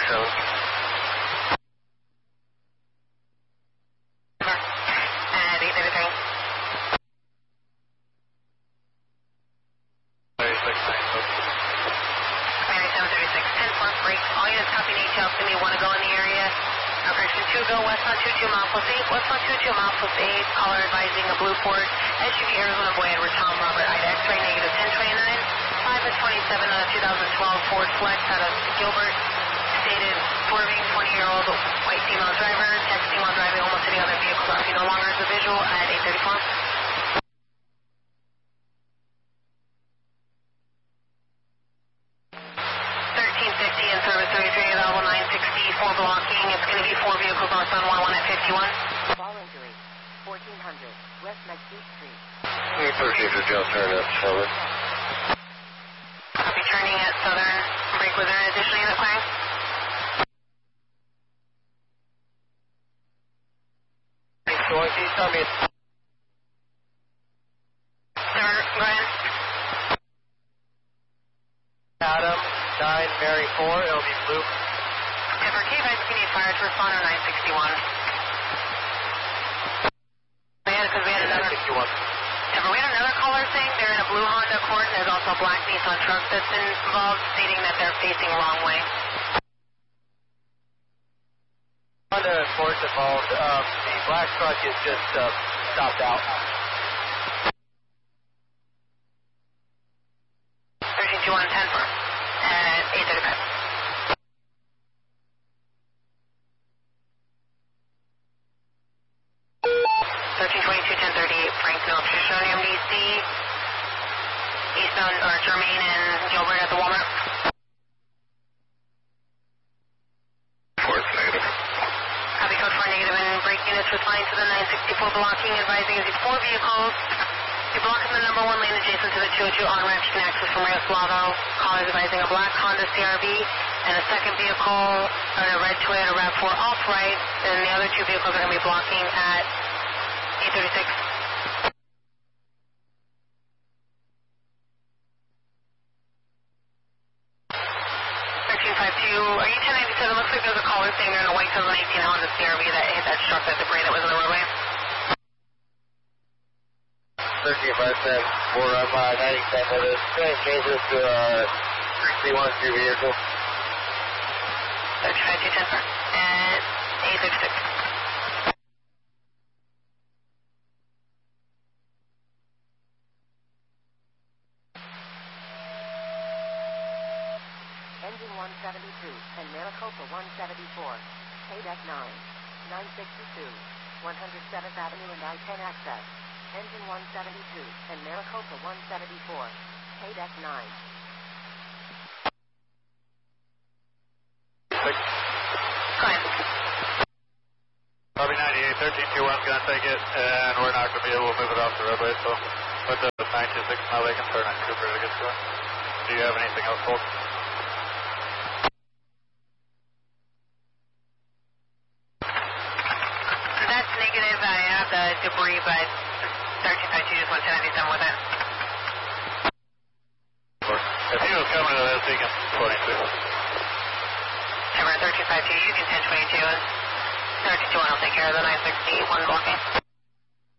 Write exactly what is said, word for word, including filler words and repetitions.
thirty-seven. At eight thirty-three. thirty-six, nine, ninety-seven thirty-six, ten four, break. All units copy H L, give me one to go in the area. Correction two, go west on two two mile plus eight, west on two two mile plus eight, caller advising a blue Ford, S U V Arizona Boy, Edward Tom Robert, Ida X-ray, negative ten twenty-nine, five of twenty-seven on a two thousand twelve Ford Flex out of Gilbert, stated swerving twenty-year-old white female driver, texting while driving almost any other vehicle, RP no longer as a visual at eight thirty-four. thirteen fifty in service thirty-three, available nine sixty-four blocking. It's going to be four vehicles north on one one at fifty-one. Fall injury, fourteen hundred, West Mesquite Street. thirteen fifty, I'll turn at Southern. I'll be turning at Southern. Break, was there an additional unit flying? So I see tell me. Sir, go ahead. Adam, nine, Mary, four, it'll be blue. And for K five, if you need fire to respond on nine sixty-one. We had, because we had another, sixty-one. yeah, but we had another caller saying they're in a blue Honda Accord, and there's also a black Nissan truck that's involved, stating that they're facing wrong way. Honda Accord's involved. Um, the black truck is just uh, stopped out. thirteen two one, ten four, at eight thirty-five. thirteen twenty-two, ten thirty-eight, Franklin, Shoshone, M D C, eastbound, or Germain and Gilbert at the Walmart. Fourth negative. Copy code four negative and brake units responding to the nine sixty-four blocking, advising is four vehicles. You're blocking the number one lane adjacent to the two oh two on-ramp to access from Rio Salado. Callers advising a black Honda C R V and a second vehicle, or a red Toyota RAV four off-right, and the other two vehicles are going to be blocking at eight thirty-six. thirteen fifty-two, are you ten ninety-seven? Looks like there's a caller saying they're in a white two thousand eighteen Honda C R V that hit that struck that debris that was in the roadway. thirteen five ten, four on my ninety-seven with us. Trying to change this to uh, three one two vehicle. thirteen fifty-two, ten four, and eight thirty-six. Engine one seventy-two and Maricopa one seventy-four. K deck nine, nine sixty-two, one hundred seventh Avenue and I ten access. Engine one seventy-two and Maricopa one seventy-four. K deck nine. Six. Go ahead. Probably ninety-eight, thirteen two one's going to take it, and we're not going to be able to move it off the roadway, so with the nine two six, now they can turn on Cooper to get to it. Do you have anything else, folks? That's negative. I have the debris, but thirteen fifty-two just went to ninety-seven with it. If he was coming to this, he can twenty-two. Remember, thirteen fifty-two, you can ten twenty-two. thirteen two one will take care of the nine sixty-one blocking.